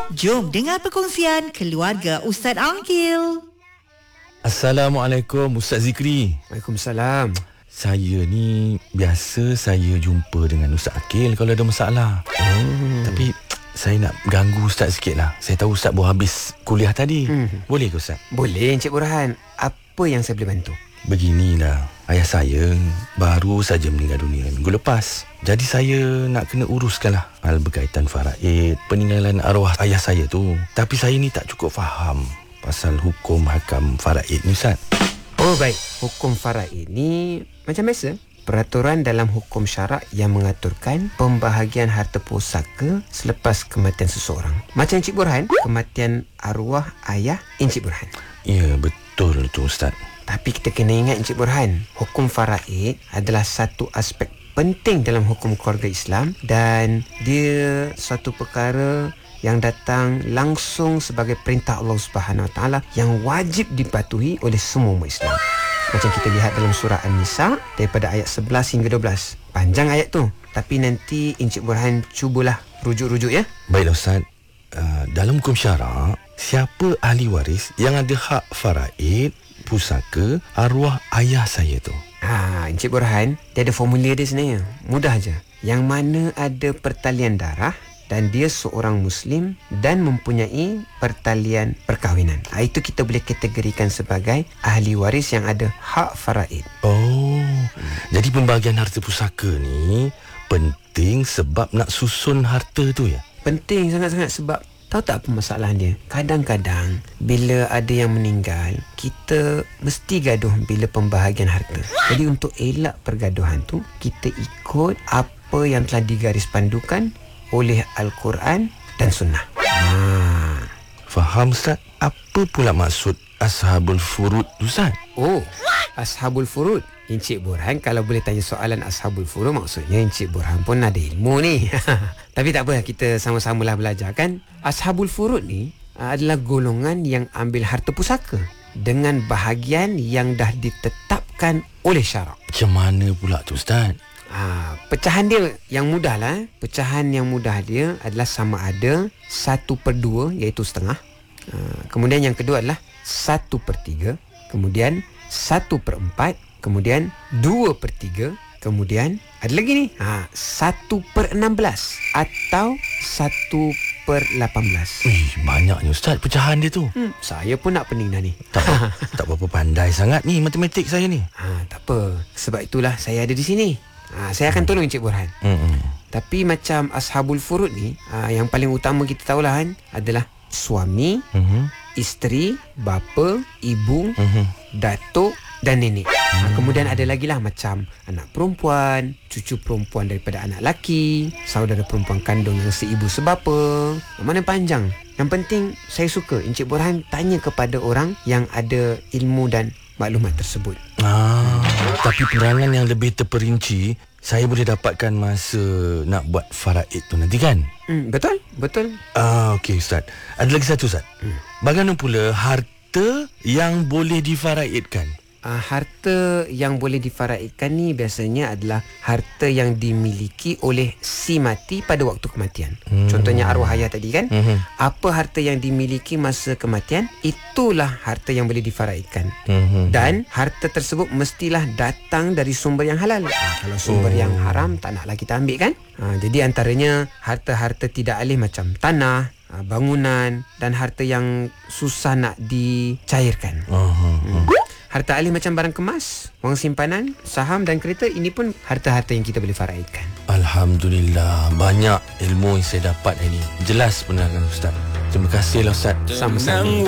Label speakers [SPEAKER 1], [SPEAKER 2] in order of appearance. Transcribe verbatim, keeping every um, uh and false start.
[SPEAKER 1] Jom dengar perkongsian keluarga Ustaz Angkil.
[SPEAKER 2] Assalamualaikum Ustaz Zikri.
[SPEAKER 3] Waalaikumsalam.
[SPEAKER 2] Saya ni biasa saya jumpa dengan Ustaz Akil kalau ada masalah. Hmm. Tapi saya nak ganggu Ustaz sikit lah. Saya tahu Ustaz baru habis kuliah tadi. hmm. Boleh ke Ustaz?
[SPEAKER 3] Boleh Encik Burhan. Apa yang saya boleh bantu?
[SPEAKER 2] Beginilah, ayah saya baru saja meninggal dunia minggu lepas. Jadi saya nak kena uruskanlah hal berkaitan faraid, peninggalan arwah ayah saya tu. Tapi saya ni tak cukup faham pasal hukum hakam faraid ni Ustaz.
[SPEAKER 3] Oh baik, hukum faraid ni macam biasa, peraturan dalam hukum syarak yang mengaturkan pembahagian harta pusaka selepas kematian seseorang. Macam Encik Burhan, kematian arwah ayah Encik Burhan.
[SPEAKER 2] Ya, betul tu Ustaz.
[SPEAKER 3] Tapi kita kena ingat Encik Burhan, hukum faraid adalah satu aspek penting dalam hukum keluarga Islam dan dia suatu perkara yang datang langsung sebagai perintah Allah Subhanahu Wa Taala yang wajib dipatuhi oleh semua umat Islam. Macam kita lihat dalam surah An-Nisa daripada ayat sebelas hingga dua belas. Panjang ayat tu, tapi nanti Encik Burhan cubalah rujuk-rujuk ya.
[SPEAKER 2] Baiklah Ustaz. Uh, dalam hukum syarak, siapa ahli waris yang ada hak faraid pusaka arwah ayah saya tu?
[SPEAKER 3] Ha, Encik Burhan, dia ada formulir dia sebenarnya. Mudah je. Yang mana ada pertalian darah dan dia seorang Muslim dan mempunyai pertalian perkahwinan. Ha, itu kita boleh kategorikan sebagai ahli waris yang ada hak faraid.
[SPEAKER 2] Oh, hmm. Jadi pembahagian harta pusaka ni penting sebab nak susun harta tu ya?
[SPEAKER 3] Penting sangat-sangat sebab tahu tak apa masalah dia? Kadang-kadang bila ada yang meninggal, kita mesti gaduh bila pembahagian harta. Jadi untuk elak pergaduhan tu, kita ikut apa yang telah digaris pandukan oleh Al-Quran dan Sunnah. Ha.
[SPEAKER 2] Faham Ustaz? Apa pula maksud Ashabul Furud Ustaz?
[SPEAKER 3] Oh, Ashabul Furud. Encik Burhan kalau boleh tanya soalan Ashabul Furud, maksudnya Encik Burhan pun ada ilmu ni. Tapi tak apa, kita sama-samalah belajar kan. Ashabul Furud ni adalah golongan yang ambil harta pusaka dengan bahagian yang dah ditetapkan oleh syarak.
[SPEAKER 2] Macam mana pula tu Ustaz?
[SPEAKER 3] Ha, pecahan dia yang mudah lah. Pecahan yang mudah dia adalah sama ada satu per dua, iaitu setengah. Ha, kemudian yang kedua adalah satu per tiga. Kemudian satu per empat. Kemudian dua per tiga. Kemudian ada lagi ni, ha, satu per enam belas atau satu per lapan belas.
[SPEAKER 2] Wih, banyaknya Ustaz pecahan dia tu.
[SPEAKER 3] Hmm, saya pun nak pening dah ni.
[SPEAKER 2] Tak, tak berapa pandai sangat ni matematik saya ni.
[SPEAKER 3] Ha, tak apa. Sebab itulah saya ada di sini. Ha, saya akan tolong Encik Burhan. Hmm. Tapi macam Ashabul Furud ni, ha, yang paling utama kita tahulah kan, adalah suami, hmm. isteri, bapa, ibu, hmm. datuk dan nenek. Ha, kemudian ada lagi lah macam anak perempuan, cucu perempuan daripada anak lelaki, saudara perempuan kandung yang seibu sebapa. Mana panjang. Yang penting saya suka Encik Burhan tanya kepada orang yang ada ilmu dan maklumat tersebut.
[SPEAKER 2] Ah, tapi perangan yang lebih terperinci saya boleh dapatkan masa nak buat faraid tu nanti kan?
[SPEAKER 3] Hmm, betul, betul.
[SPEAKER 2] Ah, okey Ustaz. Ada lagi satu Ustaz. Hmm. Bagaimana pula harta yang boleh difaraidkan?
[SPEAKER 3] Uh, harta yang boleh difaraidkan ni biasanya adalah harta yang dimiliki oleh si mati pada waktu kematian. Hmm. Contohnya arwah ayah tadi kan. Hmm. Apa harta yang dimiliki masa kematian, itulah harta yang boleh difaraidkan. Hmm. Dan harta tersebut mestilah datang dari sumber yang halal. Uh, kalau sumber oh. yang haram, tak naklah kita ambil kan. Uh, jadi antaranya harta-harta tidak alih macam tanah, uh, bangunan dan harta yang susah nak dicairkan. Uh-huh. Hmm. Harta alih macam barang kemas, wang simpanan, saham dan kereta, ini pun harta-harta yang kita boleh faraidkan.
[SPEAKER 2] Alhamdulillah, banyak ilmu yang saya dapat hari ini. Jelas penerangan Ustaz. Terima kasihlah Ustaz.
[SPEAKER 3] Sama-sama.